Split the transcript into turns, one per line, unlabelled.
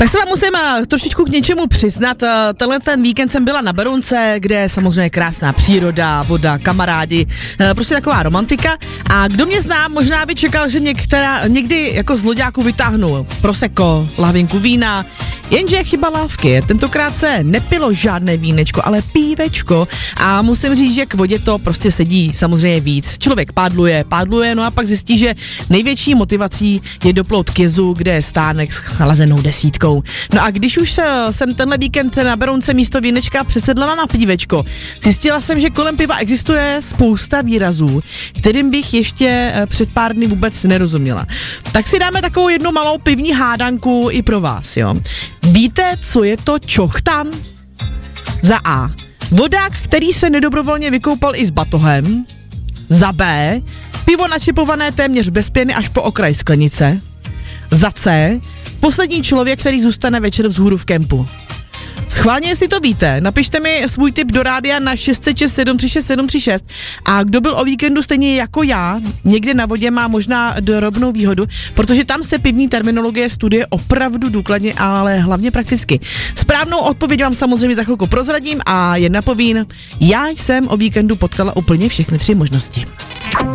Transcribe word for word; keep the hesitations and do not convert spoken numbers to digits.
Tak se vám musím trošičku k něčemu přiznat. Tenhle ten víkend jsem byla na Berounce, kde je samozřejmě krásná příroda, voda, kamarádi, prostě taková romantika. A kdo mě zná, možná by čekal, že některá, někdy jako z loďáku vytáhnu prosecco, lahvinku vína, jenže chyba lávky. Tentokrát se nepilo žádné vínečko, ale pívečko. A musím říct, že k vodě to prostě sedí samozřejmě víc. Člověk pádluje, pádluje, no a pak zjistí, že největší motivací je doplout k jezu, kde je stánek s chlazenou desítkou. No a když už jsem tenhle víkend na Berounce místo vínečka přesedla na pívečko, zjistila jsem, že kolem piva existuje spousta výrazů, kterým bych ještě před pár dny vůbec nerozuměla. Tak si dáme takovou jednu malou pivní hádanku i pro vás, jo. Víte, co je to čochtan? Za A. Vodák, který se nedobrovolně vykoupal i s batohem. Za B. Pivo načipované téměř bez pěny až po okraj sklenice. Za C. Poslední člověk, který zůstane večer vzhůru v kempu. Schválně, jestli to víte, napište mi svůj tip do rádia na šest set šest sedm tři šest sedm tři šest a kdo byl o víkendu stejně jako já, někde na vodě má možná drobnou výhodu, protože tam se pivní terminologie studuje opravdu důkladně, ale hlavně prakticky. Správnou odpověď vám samozřejmě za chvilku prozradím a jen napovín, já jsem o víkendu potkala úplně všechny tři možnosti.